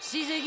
Si se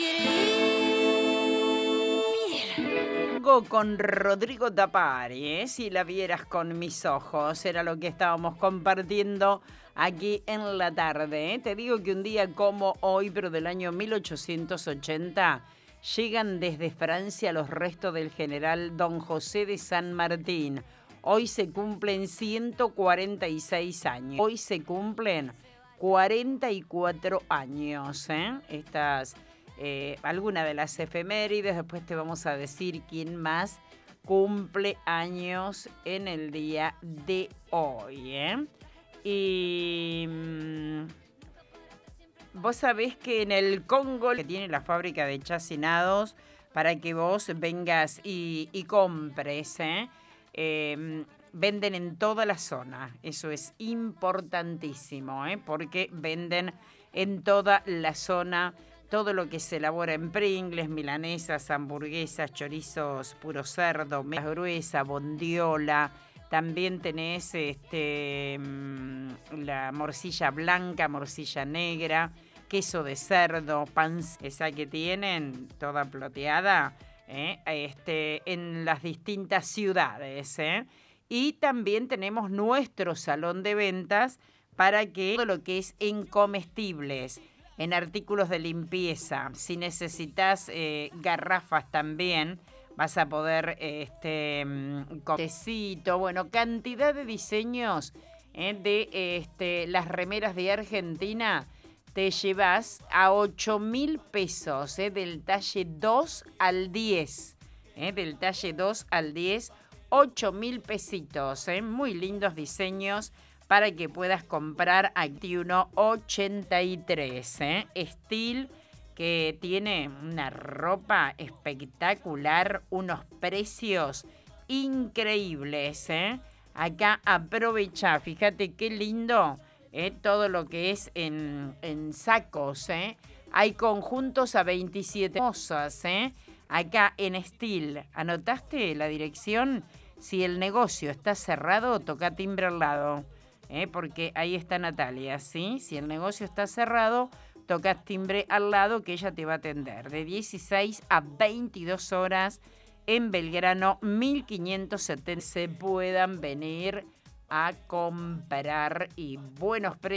quiere ir. Con Rodrigo Tapari, si la vieras con mis ojos, era lo que estábamos compartiendo aquí en la tarde. Te digo que un día como hoy, pero del año 1880, llegan desde Francia los restos del general Don José de San Martín. Hoy se cumplen 146 años. Hoy se cumplen 44 años, Estas... alguna de las efemérides, después te vamos a decir quién más cumple años en el día de hoy, Y vos sabés que en el Congo, que tiene la fábrica de chacinados, para que vos vengas y compres, venden en toda la zona. Eso es importantísimo, porque venden en toda la zona todo lo que se elabora en Pringles, milanesas, hamburguesas, chorizos puro cerdo, mesa gruesa, bondiola. También tenés la morcilla blanca, morcilla negra, queso de cerdo, pan, esa que tienen, toda ploteada, en las distintas ciudades, Y también tenemos nuestro salón de ventas para que todo lo que es en comestibles, en artículos de limpieza, si necesitas garrafas también, vas a poder con tecito, bueno, cantidad de diseños de las remeras de Argentina. Te llevas a 8.000 pesos, del talle 2 al 10. Del talle 2 al 10, 8.000 pesitos. Muy lindos diseños para que puedas comprar a 21.83. Steel, que tiene una ropa espectacular, unos precios increíbles. Acá aprovecha, fíjate qué lindo. Todo lo que es en sacos, Hay conjuntos a 27 cosas, Acá en Steel. ¿Anotaste la dirección? Si el negocio está cerrado, toca timbre al lado, porque ahí está Natalia, ¿sí? Si el negocio está cerrado, tocas timbre al lado que ella te va a atender. De 16 a 22 horas en Belgrano 1570 se puedan venir a comprar y buenos precios.